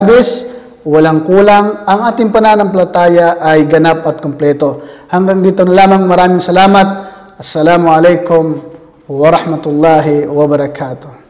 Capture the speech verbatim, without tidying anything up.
Labis, walang kulang, ang ating pananampalataya ay ganap at kumpleto. Hanggang dito na lamang, maraming salamat. Assalamualaikum warahmatullahi wabarakatuh.